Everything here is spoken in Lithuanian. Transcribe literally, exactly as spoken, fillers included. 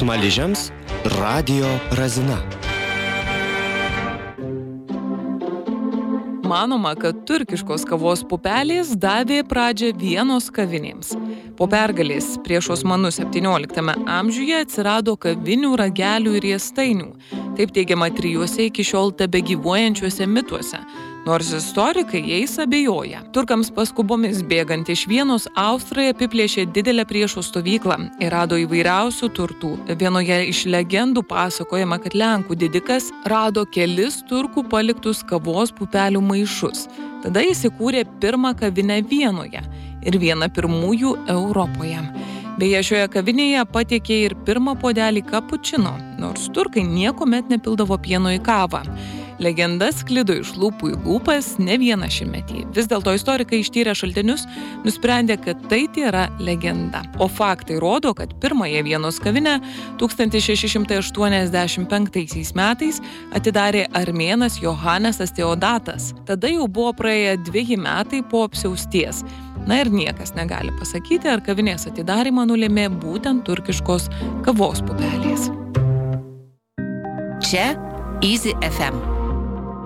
Smaližiams Radio Razina. Manoma, kad turkiškos kavos pupelės davė pradžią Vienos kavinėms. Po pergalės prieš osmanus septynioliktame amžiuje atsirado kavinių, ragelių ir riestainių. Taip teigiama trijuose iki šiol tebegyvuojančiuose mituose, nors istorikai jais abejoja. Turkams paskubomis bėgant iš Vienos, Austrai apiplėšė didelę priešų stovyklą ir rado įvairiausių turtų. Vienoje iš legendų pasakojama, kad Lenkų didikas rado kelis turkų paliktus kavos pupelių maišus. Tada įsikūrė pirmą kavinę Vienoje ir vieną pirmųjų Europoje. Beje, šioje kavinėje patiekė ir pirmą puodelį kapučino, nors turkai niekuomet nepildavo pieno į kavą. Legenda sklido iš lūpų į lūpas ne vieną šimtmetį. Vis dėlto istorikai ištyrę šaltinius nusprendė, kad tai tėra legenda. O faktai rodo, kad pirmąją Vienos kavinę tūkstantis šeši šimtai aštuoniasdešimt penktaisiais metais atidarė armėnas Johanesas Teodatas. Tada jau buvo praėję dveji metai po apsiausties. Na ir niekas negali pasakyti, ar kavinės atidarymą nulėmė būtent turkiškos kavos pupelės. Čia Easy F M.